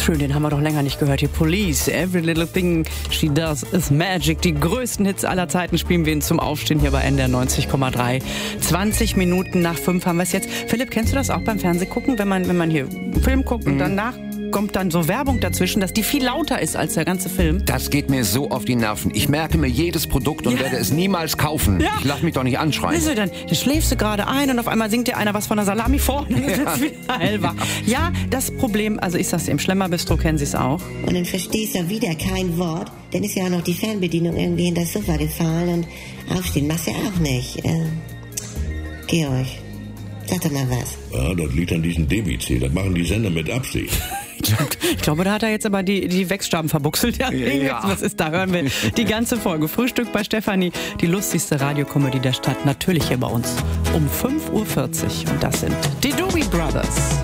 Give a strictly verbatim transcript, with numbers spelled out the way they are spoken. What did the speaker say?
ist schön, den haben wir doch länger nicht gehört. Die Police, Every Little Thing She Does Is Magic. Die größten Hits aller Zeiten spielen wir Ihnen zum Aufstehen hier bei N D R neunzig Komma drei. zwanzig Minuten nach fünf haben wir es jetzt. Philipp, kennst du das auch beim Fernsehgucken, wenn man, wenn man hier einen Film guckt und Mhm. danach kommt dann so Werbung dazwischen, dass die viel lauter ist als der ganze Film? Das geht mir so auf die Nerven. Ich merke mir jedes Produkt und Ja. werde es niemals kaufen. Ja. Ich lass mich doch nicht anschreien. Weißt du, dann, dann schläfst du gerade ein und auf einmal singt dir einer was von der Salami vor und dann Ja. sitzt wieder hellwach. Ja, das Problem, also ich sag's dir, im Schlemmerbistro kennen sie es auch. Und dann verstehst du wieder kein Wort. Dann ist ja auch noch die Fernbedienung irgendwie in das Sofa gefallen und aufstehen machst du ja auch nicht. Äh, Georg, sag doch mal was. Ja, das liegt an diesem Debiziel. Das machen die Sender mit Absicht. Ich glaube, da hat er jetzt aber die, die Wechsstaben verbuchselt. Ja, Ja. Was ist da? Hören wir die ganze Folge. Frühstück bei Stefanie, die lustigste Radiokomödie der Stadt. Natürlich hier bei uns um fünf Uhr vierzig. Und das sind die Doobie Brothers.